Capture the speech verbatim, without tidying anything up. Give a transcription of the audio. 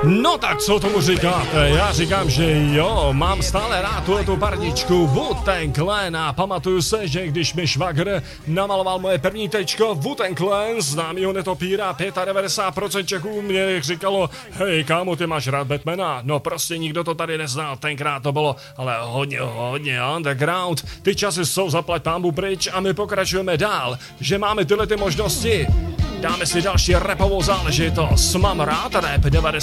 No tak co tomu říkáte? Já říkám, že jo, mám stále rád tuhletu parničku Wu-Tang Clan a pamatuju se, že když mi švagr namaloval moje první tečko Wu-Tang Clan, známýho netopíra, devadesát pět procent Čechů mě říkalo, hej kámo, ty máš rád Batmana? No prostě nikdo to tady neznal, tenkrát to bylo, ale hodně, hodně underground. Ty časy jsou zaplať pánbu pryč a my pokračujeme dál, že máme tyhle ty možnosti. Dáme si další rapovou záležitost, mám rád rap devadesát